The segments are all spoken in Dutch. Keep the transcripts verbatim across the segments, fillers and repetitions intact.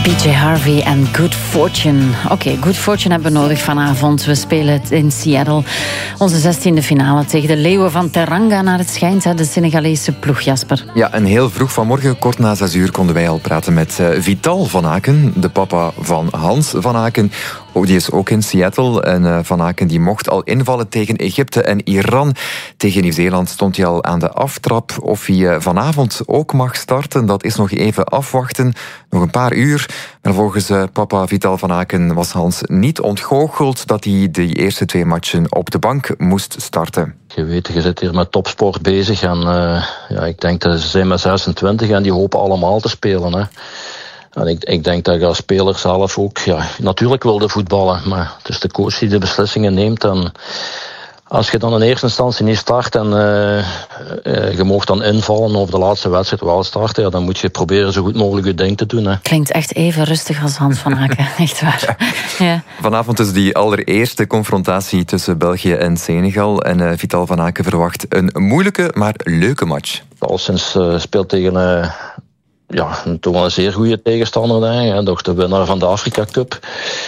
P J Harvey en Good Fortune. Oké, okay, Good Fortune hebben we nodig vanavond. We spelen het in Seattle. Onze zestiende finale tegen de Leeuwen van Teranga naar het schijnt. Hè, de Senegalese ploeg, Jasper. Ja, en heel vroeg vanmorgen, kort na zes uur, konden wij al praten met uh, Vital van Aken, de papa van Hans van Aken. Oh, die is ook in Seattle. En uh, Van Aken die mocht al invallen tegen Egypte en Iran. Tegen Nieuw-Zeeland stond hij al aan de aftrap. Of hij uh, vanavond ook mag starten, dat is nog even afwachten. Nog een paar uur. Maar volgens uh, papa Vital van Aken was Hans niet ontgoocheld dat hij de eerste twee matchen op de bank moest starten. Je weet, je zit hier met topsport bezig. En uh, ja, ik denk dat ze zijn met zesentwintig en die hopen allemaal te spelen. Hè. En ik, ik denk dat je als speler zelf ook, ja, natuurlijk wilde voetballen, maar het is de coach die de beslissingen neemt. En als je dan in eerste instantie niet start en uh, uh, je mag dan invallen of de laatste wedstrijd wel starten, ja, dan moet je proberen zo goed mogelijk je ding te doen. Hè. Klinkt echt even rustig als Hans van Aken, echt waar. Ja. Vanavond is die allereerste confrontatie tussen België en Senegal. En uh, Vital van Aken verwacht een moeilijke, maar leuke match. Al sinds uh, speelt tegen Uh, Ja, toch wel een zeer goede tegenstander, denk ik. Toch de winnaar van de Afrika Cup.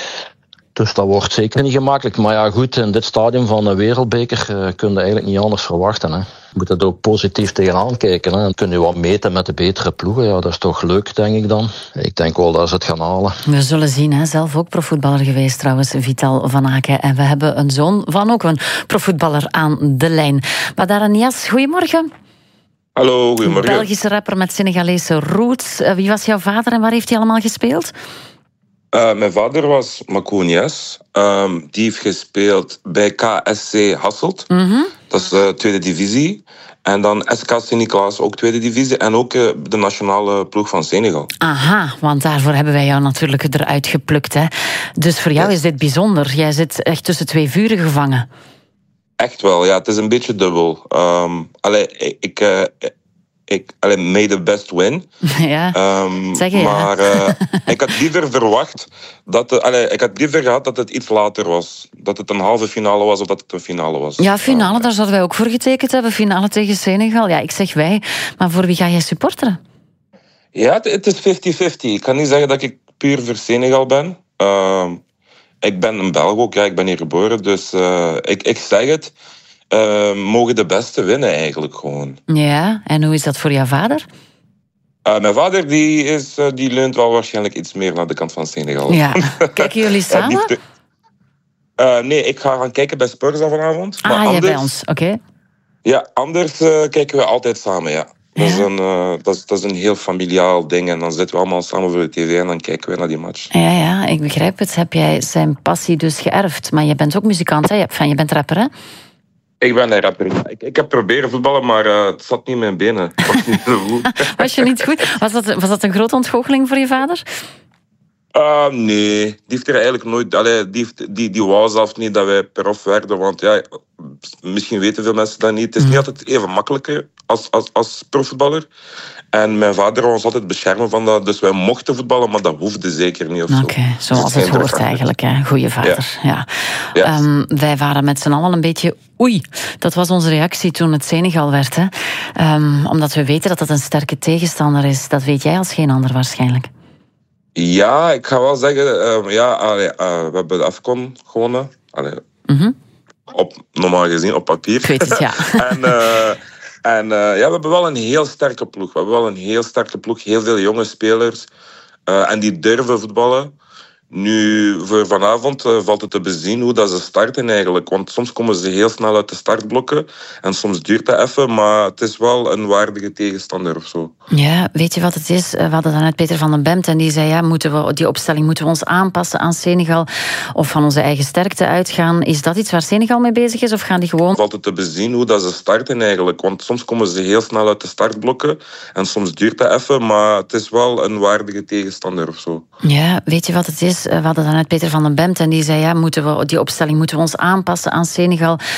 Dus dat wordt zeker niet gemakkelijk. Maar ja, goed, in dit stadium van de wereldbeker uh, kun je eigenlijk niet anders verwachten. Hè. Je moet het ook positief tegenaan kijken. Hè. Dan kun je wat meten met de betere ploegen. Ja, dat is toch leuk, denk ik dan. Ik denk wel dat ze het gaan halen. We zullen zien, hè. Zelf ook profvoetballer geweest trouwens, Vital van Aken. En we hebben een zoon van ook een profvoetballer aan de lijn. Badara Niasse, goedemorgen. Hallo, goedemorgen. Belgische rapper met Senegalese roots. Uh, wie was jouw vader en waar heeft hij allemaal gespeeld? Uh, mijn vader was Makou Niasse. Um, die heeft gespeeld bij K S C Hasselt. Mm-hmm. Dat is de tweede divisie. En dan S K Sint-Niklaas, ook tweede divisie. En ook uh, de nationale ploeg van Senegal. Aha, want daarvoor hebben wij jou natuurlijk eruit geplukt. Hè? Dus voor jou is dit bijzonder. Jij zit echt tussen twee vuren gevangen. Echt wel, ja. Het is een beetje dubbel. Um, allee, ik... ik uh, Ik, allee, may the best win. Ja, um, zeg je, maar ja. uh, ik had liever verwacht dat het, allee, ik had liever gehad dat het iets later was. Dat het een halve finale was of dat het een finale was. Ja, finale, uh, daar zouden wij ook voor getekend hebben. Finale tegen Senegal. Ja, ik zeg wij. Maar voor wie ga jij supporteren? Ja, het, het is vijftig vijftig. Ik kan niet zeggen dat ik puur voor Senegal ben. Uh, ik ben een Belg ook. Ja, ik ben hier geboren. Dus uh, ik, ik zeg het. Uh, mogen de beste winnen eigenlijk gewoon. Ja, en hoe is dat voor jouw vader? Uh, mijn vader die is, uh, die leunt wel waarschijnlijk iets meer naar de kant van Senegal. Ja, kijken jullie samen? uh, te... uh, nee, ik ga gaan kijken bij Spurs vanavond. Ah, maar jij anders... bij ons, oké. Okay. Ja, anders uh, kijken we altijd samen, ja. Dat, ja. Is een, uh, dat, is, dat is een heel familiaal ding. En dan zitten we allemaal samen voor de tv en dan kijken we naar die match. Ja, ja, ik begrijp het. Heb jij zijn passie dus geërfd? Maar je bent ook muzikant, hè? Je bent rapper, hè? Ik ben een rapper. Ik, ik heb proberen voetballen, maar uh, het zat niet in mijn benen. Het was niet zo goed. Was je niet goed? Was dat, was dat een grote ontgoocheling voor je vader? Uh, nee, die heeft er eigenlijk nooit... Allee, die, heeft, die, die wou zelf niet dat wij prof werden, want ja, misschien weten veel mensen dat niet. Het is niet altijd even makkelijker als, als, als profvoetballer. En mijn vader wou ons altijd beschermen van dat, dus wij mochten voetballen, maar dat hoefde zeker niet. Oké, okay, zoals het hoort eigenlijk, hè. Goeie vader. Ja. Ja. Ja. Um, wij waren met z'n allen een beetje oei. Dat was onze reactie toen het Senegal werd. Hè. Um, omdat we weten dat dat een sterke tegenstander is. Dat weet jij als geen ander waarschijnlijk. Ja, ik ga wel zeggen, uh, ja, allee, uh, we hebben de AFCON gewonnen. Allee, mm-hmm. op, normaal gezien op papier. Ik weet het, ja. en uh, en uh, ja, we hebben wel een heel sterke ploeg. We hebben wel een heel sterke ploeg, heel veel jonge spelers. Uh, en die durven voetballen. Nu, voor vanavond uh, valt het te bezien hoe dat ze starten eigenlijk. Want soms komen ze heel snel uit de startblokken. En soms duurt dat even, maar het is wel een waardige tegenstander of zo. Ja, weet je wat het is? We hadden dan net Peter van den Bemt en die zei, ja, moeten we, die opstelling moeten we ons aanpassen aan Senegal of van onze eigen sterkte uitgaan. Is dat iets waar Senegal mee bezig is of gaan die gewoon... Valt het te bezien hoe dat ze starten eigenlijk. Want soms komen ze heel snel uit de startblokken. En soms duurt dat even, maar het is wel een waardige tegenstander of zo. Ja, weet je wat het is? We hadden dan net Peter van den Bemt en die zei, ja, moeten we, die opstelling moeten we ons aanpassen aan Senegal